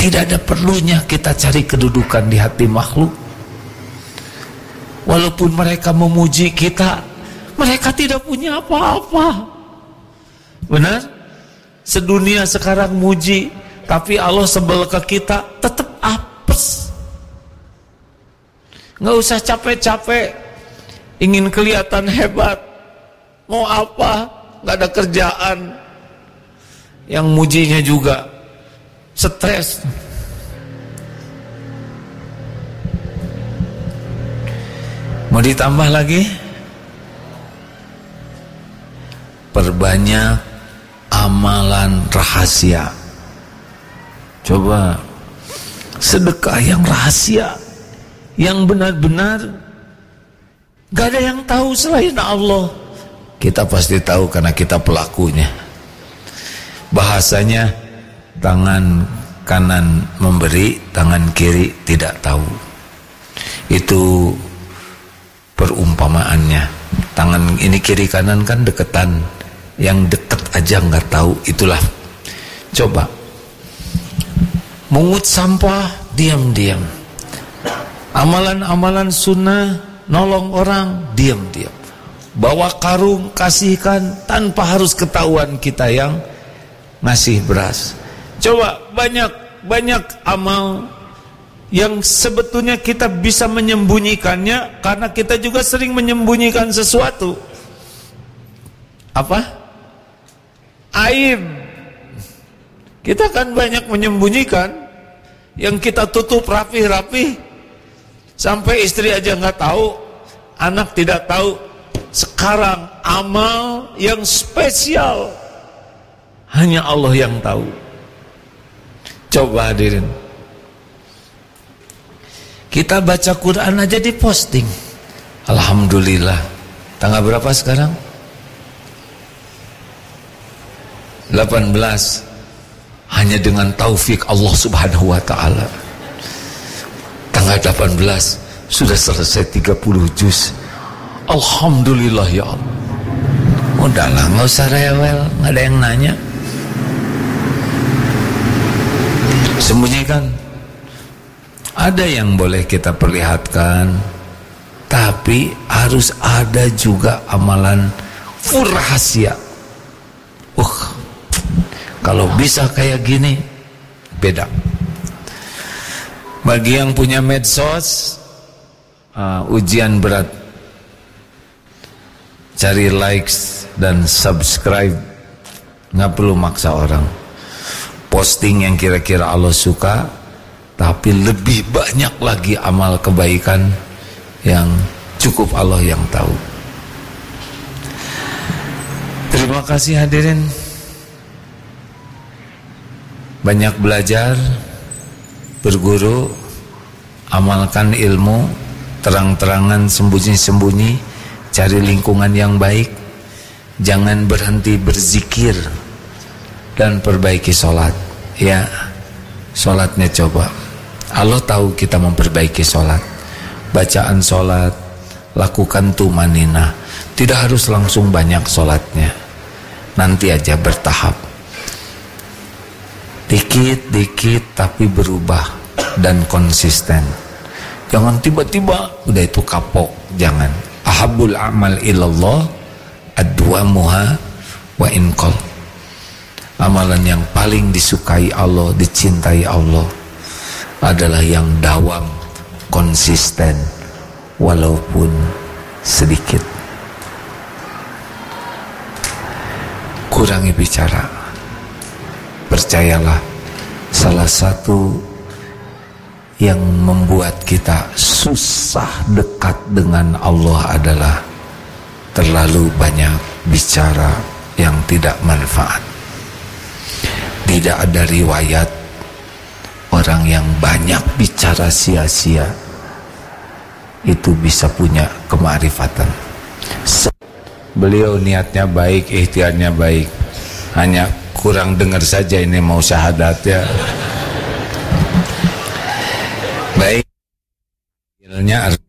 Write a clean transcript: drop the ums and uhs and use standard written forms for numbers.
Tidak ada perlunya kita cari kedudukan di hati makhluk. Walaupun mereka memuji kita, mereka tidak punya apa-apa. Benar? Sedunia sekarang muji, tapi Allah sebel ke kita, tetap apes. Nggak usah capek-capek ingin kelihatan hebat. Mau apa? Nggak ada kerjaan. Yang mujinya juga stres. Mau ditambah lagi? Perbanyak amalan rahasia. Coba sedekah yang rahasia, yang benar-benar gak ada yang tahu selain Allah. Kita pasti tahu karena kita pelakunya. Bahasanya tangan kanan memberi, tangan kiri tidak tahu. Itu perumpamaannya. Tangan ini kiri kanan kan deketan, yang deket aja nggak tahu. Itulah. Coba mungut sampah diam-diam, amalan-amalan sunnah nolong orang diam-diam, bawa karung kasihkan tanpa harus ketahuan kita yang ngasih beras. Coba banyak amal yang sebetulnya kita bisa menyembunyikannya karena kita juga sering menyembunyikan sesuatu. Apa? Aib. Kita kan banyak menyembunyikan yang kita tutup rapi-rapi sampai istri aja nggak tahu, anak tidak tahu. Sekarang amal yang spesial hanya Allah yang tahu. Coba hadirin, kita baca Quran aja diposting. Alhamdulillah. Tanggal berapa sekarang? 18. Hanya dengan taufik Allah subhanahu wa ta'ala. Tanggal 18 sudah selesai 30 juz. Alhamdulillah ya Allah. Udahlah, gak usah rewel, gak ada yang nanya. Sembunyikan. Ada yang boleh kita perlihatkan, tapi harus ada juga amalan full rahasia. Kalau bisa kayak gini, beda. Bagi yang punya medsos, ujian berat. Cari likes dan subscribe. Nggak perlu maksa orang. Posting yang kira-kira Allah suka, tapi lebih banyak lagi amal kebaikan yang cukup Allah yang tahu. Terima kasih hadirin. Banyak belajar, berguru, amalkan ilmu, terang-terangan sembunyi-sembunyi, cari lingkungan yang baik, jangan berhenti berzikir, dan perbaiki sholat. Ya, sholatnya coba. Allah tahu kita memperbaiki sholat. Bacaan sholat, lakukan tumaninah. Tidak harus langsung banyak sholatnya, nanti aja bertahap. Dikit-dikit tapi berubah dan konsisten. Jangan tiba-tiba udah itu kapok. Jangan. Ahabul amal ilallah adwamuha wa inqal. Amalan yang paling disukai Allah, dicintai Allah adalah yang dawam, konsisten, walaupun sedikit. Kurangi bicara. Percayalah, salah satu yang membuat kita susah dekat dengan Allah adalah terlalu banyak bicara yang tidak manfaat. Tidak ada riwayat orang yang banyak bicara sia-sia itu bisa punya kemarifatan. Beliau niatnya baik, ikhtiarnya baik, hanya kurang dengar saja ini mau syahadat ya. Baik,